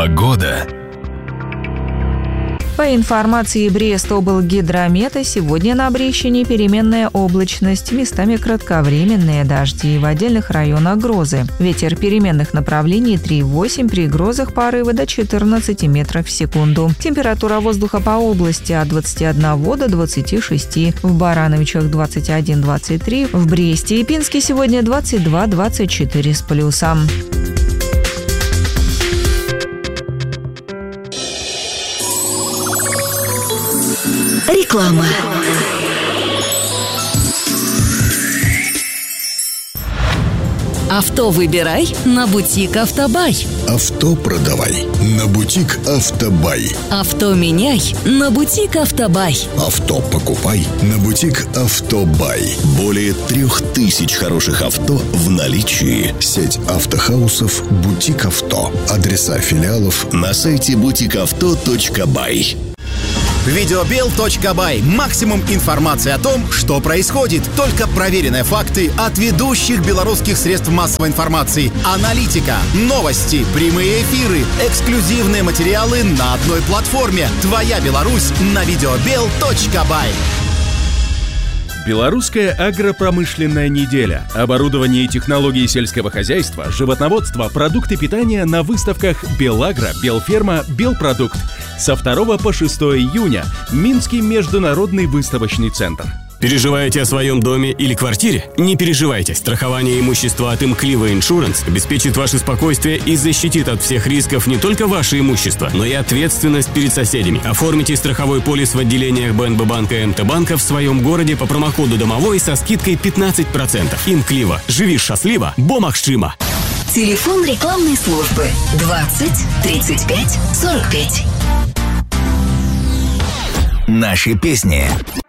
Погода. По информации Брест-облгидромета, сегодня на Брещине переменная облачность, местами кратковременные дожди, в отдельных районах грозы. Ветер переменных направлений 3,8, при грозах порывы до 14 метров в секунду. Температура воздуха по области от 21 до 26, в Барановичах 21-23, в Бресте и Пинске сегодня 22-24 с плюсом. Реклама. Авто выбирай на бутик Автобай. Авто продавай на бутик Автобай. Авто меняй на бутик Автобай. Авто покупай на бутик Автобай. Более 3000 хороших авто в наличии. Сеть автохаусов «Бутик Авто». Адреса филиалов на сайте butikavto.by. Videobill.by. Максимум информации о том, что происходит. Только проверенные факты от ведущих белорусских средств массовой информации. Аналитика, новости, прямые эфиры, эксклюзивные материалы на одной платформе. Твоя Беларусь на Videobill.by. Белорусская агропромышленная неделя. Оборудование и технологии сельского хозяйства, животноводство, продукты питания на выставках «Белагро», «Белферма», «Белпродукт». Со 2 по 6 июня. Минский международный выставочный центр. Переживаете о своем доме или квартире? Не переживайте. Страхование имущества от Имклива Иншуранс обеспечит ваше спокойствие и защитит от всех рисков не только ваше имущество, но и ответственность перед соседями. Оформите страховой полис в отделениях БНБ банка и МТ банка в своем городе по промокоду «Домовой» со скидкой 15%. Имклива. Живи счастливо. Бо Махшима. Телефон рекламной службы 20 35 45. Наши песни.